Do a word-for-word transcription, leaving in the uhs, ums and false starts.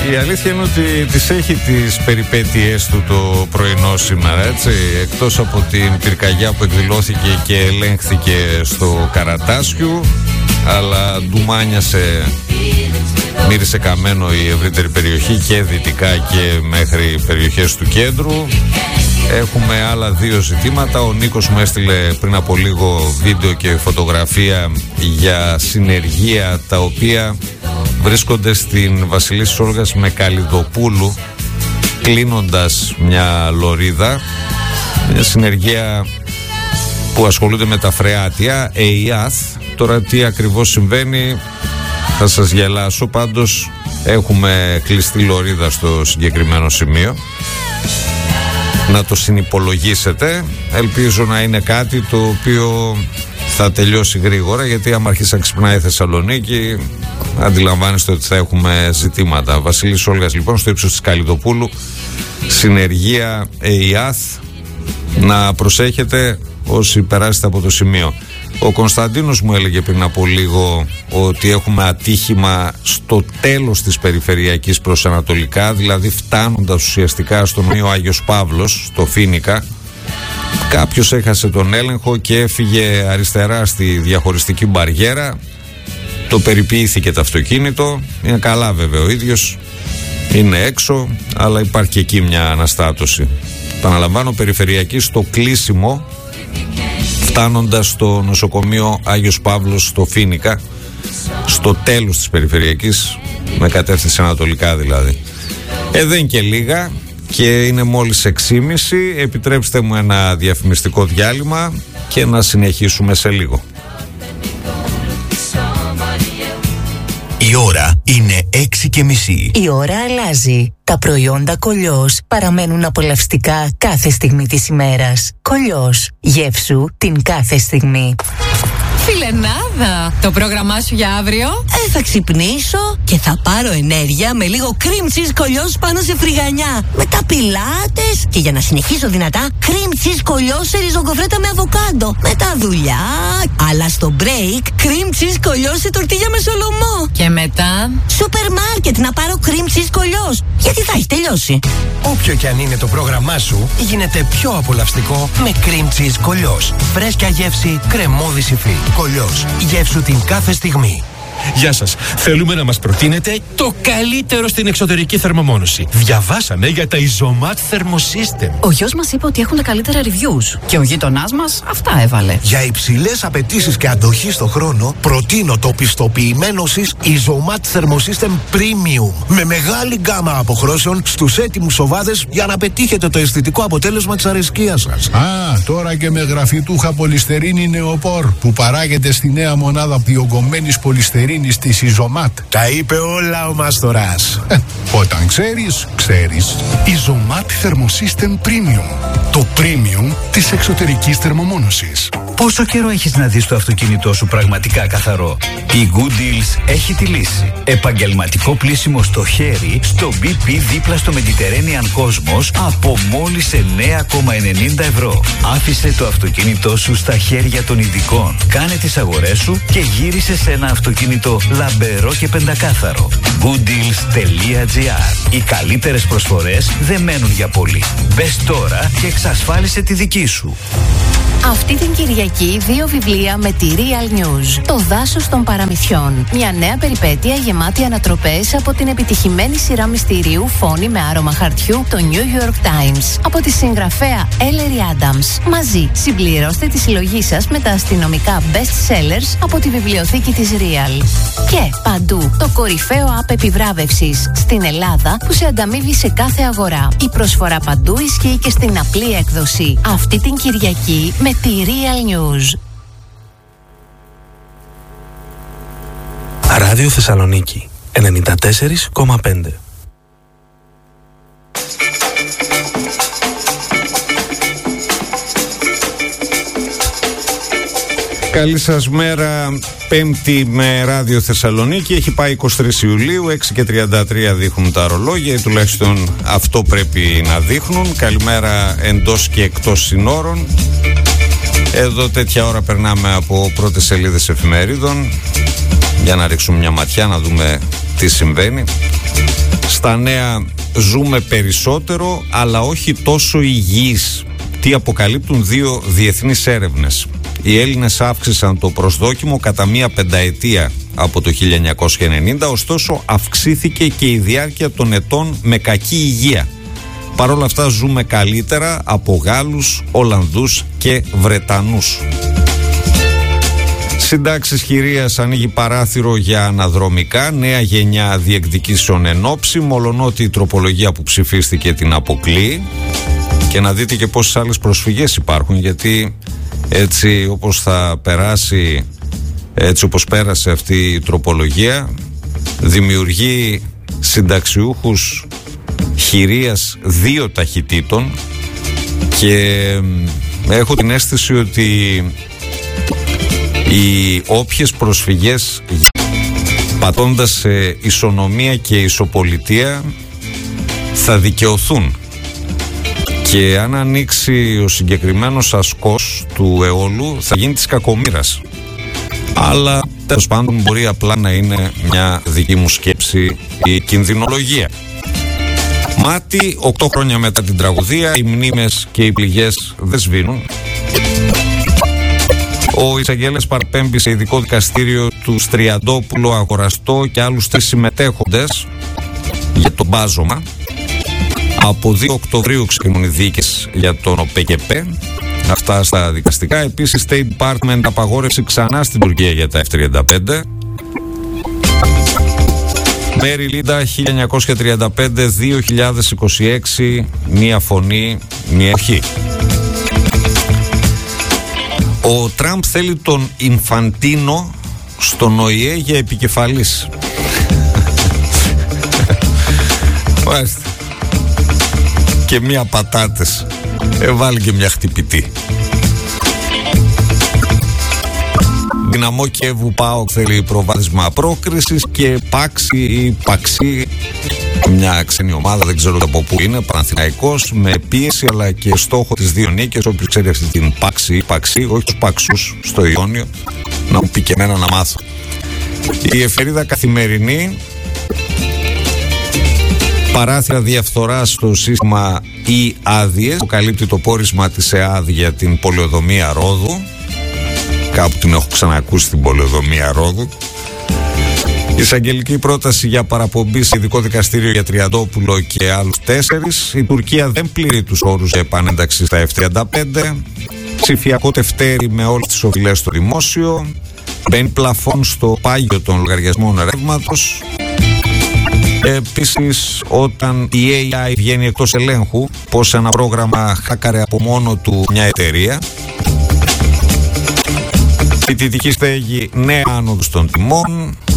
Η αλήθεια είναι ότι τις έχει τις περιπέτειές του το πρωινό σήμερα, έτσι. Εκτός από την πυρκαγιά που εκδηλώθηκε και ελέγχθηκε στο Καρατάσιου, αλλά ντουμάνιασε, μύρισε καμένο η ευρύτερη περιοχή και δυτικά και μέχρι περιοχές του κέντρου. Έχουμε άλλα δύο ζητήματα. Ο Νίκος μου έστειλε πριν από λίγο βίντεο και φωτογραφία για συνεργεία τα οποία βρίσκονται στην Βασιλής Όλγας με Καλλιδοπούλου, κλείνοντας μια λωρίδα. Μια συνεργεία που ασχολούνται με τα φρεάτια, ΕΙΑΘ. Τώρα τι ακριβώς συμβαίνει θα σας γελάσω, πάντως έχουμε κλειστή λωρίδα στο συγκεκριμένο σημείο. Να το συνυπολογίσετε. Ελπίζω να είναι κάτι το οποίο θα τελειώσει γρήγορα, γιατί άμα αρχίσει να ξυπνάει η Θεσσαλονίκη, αντιλαμβάνεστε ότι θα έχουμε ζητήματα. Βασίλης Όλγας λοιπόν, στο ύψος της Καλλιδοπούλου, συνεργεία ΕΙΑΘ. Να προσέχετε όσοι περάσετε από το σημείο. Ο Κωνσταντίνος μου έλεγε πριν από λίγο ότι έχουμε ατύχημα στο τέλος της περιφερειακής προς ανατολικά, δηλαδή φτάνοντας ουσιαστικά στον Νέο Άγιος Παύλος, στο Φοίνικα. Κάποιος έχασε τον έλεγχο και έφυγε αριστερά στη διαχωριστική μπαριέρα. Το περιποιήθηκε το αυτοκίνητο. Είναι καλά βέβαια ο ίδιος, είναι έξω, αλλά υπάρχει και εκεί μια αναστάτωση. Επαναλαμβάνω, περιφερειακή στο κλείσιμο, φτάνοντας στο νοσοκομείο Άγιος Παύλος στο Φοίνικα, στο τέλος της περιφερειακής, με κατεύθυνση ανατολικά δηλαδή. Ε, δεν είναι και λίγα και είναι μόλις έξι και μισή. Επιτρέψτε μου ένα διαφημιστικό διάλειμμα και να συνεχίσουμε σε λίγο. Η ώρα είναι έξι και μισή. Η ώρα αλλάζει. Τα προϊόντα Κολιός παραμένουν απολαυστικά κάθε στιγμή της ημέρας. Κολιός. Γεύσου την κάθε στιγμή. Φιλενάδα, το πρόγραμμά σου για αύριο? Ε, θα ξυπνήσω και θα πάρω ενέργεια με λίγο cream cheese κολιός πάνω σε φρυγανιά. Μετά πιλάτες και για να συνεχίσω δυνατά, cream cheese κολιός σε ριζογκοφρέτα με αβοκάντο. Μετά δουλειά, αλλά στο break, cream cheese κολιός σε τορτίγια με σολομό. Και μετά σούπερ μάρκετ να πάρω cream cheese κολιός, γιατί θα έχει τελειώσει. Όποιο κι αν είναι το πρόγραμμά σου, γίνεται πιο απολαυστικό με cream cheese κολιός. Φρέσκια γεύση, κρεμώδη υφή. Κολιός. Γεύσου την κάθε στιγμή. Γεια σας. Θέλουμε να μας προτείνετε το καλύτερο στην εξωτερική θερμομόνωση. Διαβάσαμε για τα Isomat Thermosystem. Ο γιος μας είπε ότι έχουν τα καλύτερα reviews και ο γείτονάς μας αυτά έβαλε. Για υψηλές απαιτήσεις και αντοχή στο χρόνο, προτείνω το πιστοποιημένο σεις Isomat Thermosystem Premium. Με μεγάλη γκάμα αποχρώσεων στους έτοιμους σοβάδες για να πετύχετε το αισθητικό αποτέλεσμα της αρεσκίας σας. Α, τώρα και με γραφιτούχα πολυστερίνη νεοπόρ που παράγεται στη νέα μονάδα διογκωμένης πολυστερίνης της Isomat. Τα είπε όλα ο Μάστορας. Ε, όταν ξέρεις, ξέρεις. Isomat Thermosystem Premium. Το premium της εξωτερικής θερμομόνωσης. Πόσο καιρό έχεις να δεις το αυτοκίνητό σου πραγματικά καθαρό? Η Good Deals έχει τη λύση. Επαγγελματικό πλύσιμο στο χέρι, στο μπι πι δίπλα στο Mediterranean Cosmos από μόλις εννέα κόμμα ενενήντα ευρώ. Άφησε το αυτοκίνητό σου στα χέρια των ειδικών. Κάνε τις αγορές σου και γύρισε σε ένα αυτοκίνητο λαμπερό και πεντακάθαρο. gooddeals τελεία gr. Οι καλύτερες προσφορές δεν μένουν για πολύ. Μπες τώρα και εξασφάλισε τη δική σου. Αυτή την Κυριακή δύο βιβλία με τη Real News. Το δάσος των παραμυθιών. Μια νέα περιπέτεια γεμάτη ανατροπές από την επιτυχημένη σειρά μυστηρίου Φόνη με άρωμα χαρτιού, το New York Times. Από τη συγγραφέα Ellery Adams. Μαζί συμπληρώστε τη συλλογή σας με τα αστυνομικά best sellers από τη βιβλιοθήκη της Real. Και παντού το κορυφαίο app επιβράβευσης στην Ελλάδα που σε ανταμείβει σε κάθε αγορά. Η προσφορά παντού ισχύει και στην απλή έκδοση. Αυτή την Κυριακή με τη Real News. Ράδιο Θεσσαλονίκη ενενήντα τέσσερα κόμμα πέντε. Καλή σας μέρα, Πέμπτη με Ράδιο Θεσσαλονίκη. Έχει πάει είκοσι τρεις Ιουλίου, έξι και τριάντα τρία δείχνουν τα ρολόγια, τουλάχιστον αυτό πρέπει να δείχνουν. Καλημέρα εντός και εκτός συνόρων. Εδώ τέτοια ώρα περνάμε από πρώτες σελίδες εφημερίδων για να ρίξουμε μια ματιά, να δούμε τι συμβαίνει. Στα νέα ζούμε περισσότερο, αλλά όχι τόσο υγιείς. Τι αποκαλύπτουν δύο διεθνείς έρευνες. Οι Έλληνες αύξησαν το προσδόκιμο κατά μία πενταετία από το χίλια εννιακόσια ενενήντα, ωστόσο αυξήθηκε και η διάρκεια των ετών με κακή υγεία. Παρ' όλα αυτά ζούμε καλύτερα από Γάλλους, Ολλανδούς και Βρετανούς. Συντάξεις χειρίας ανοίγει παράθυρο για αναδρομικά, νέα γενιά διεκδικήσεων ενόψει, μολονότι η τροπολογία που ψηφίστηκε την αποκλεί. Και να δείτε και πόσες άλλες προσφυγές υπάρχουν, γιατί έτσι όπως θα περάσει, έτσι όπως πέρασε αυτή η τροπολογία, δημιουργεί συνταξιούχους χειρίας δύο ταχυτήτων και έχω την αίσθηση ότι οι όποιες προσφυγές πατώντας σε ισονομία και ισοπολιτεία θα δικαιωθούν. Και αν ανοίξει ο συγκεκριμένος ασκός του αιώλου θα γίνει της κακομοίρας. Αλλά τέλος πάντων μπορεί απλά να είναι μια δική μου σκέψη ή κινδυνολογία. Μάτι, οκτώ χρόνια μετά την τραγωδία, οι μνήμες και οι πληγές δεν σβήνουν. Ο εισαγγέλης παραπέμπει σε ειδικό δικαστήριο του Τριαντόπουλο, Αγοραστό και άλλους τρεις συμμετέχοντες για το μπάζωμα. Από δύο Οκτωβρίου ξεκινούν οι δίκες για τον ΟΠΕΚΕΠΕ. Αυτά στα δικαστικά. Επίσης, State Department απαγόρευση ξανά στην Τουρκία για τα εφ τριάντα πέντε. Μέρι Λίντα, χίλια εννιακόσια τριάντα πέντε με δύο χιλιάδες είκοσι έξι, μία φωνή, μία ευχή. Ο Τραμπ θέλει τον Ινφαντίνο στον ΟΗΕ για επικεφαλής. Μάλιστα. Και μία πατάτες. Έβαλε και μια χτυπητή. Δυναμό Κιέβου ΠΑΟΚ θέλει προβάδισμα πρόκρισης και Πάξη ή Παξί, μια ξένη ομάδα, δεν ξέρω από πού είναι, Παναθηναϊκός, με πίεση αλλά και στόχο τις δύο νίκες. Όποιος ξέρει αυτή την Πάξη ή Παξί, όχι τους Παξούς στο Ιόνιο, να μου πει και εμένα να μάθω. Η εφημερίδα Καθημερινή, παράθυρα διαφθοράς στο σύστημα ή άδειες, που καλύπτει το πόρισμα της ΕΑΔ για την πολεοδομία Ρόδου. Κάπου την έχω ξανακούσει την πολεοδομία Ρόδου. Εισαγγελική πρόταση για παραπομπή σε ειδικό δικαστήριο για Τριαντόπουλο και άλλους τέσσερις. Η Τουρκία δεν πληρεί τους όρους για επανένταξη στα εφ τριάντα πέντε. Ψηφιακό τευτέρι με όλες τις οφειλές στο δημόσιο. Μπαίνει πλαφόν στο πάγιο των λογαριασμών ρεύματος. Επίσης, όταν η έι άι βγαίνει εκτός ελέγχου, πως ένα πρόγραμμα χάκαρε από μόνο του μια εταιρεία. Φοιτητική στέγη, νέα άνοδος των τιμών.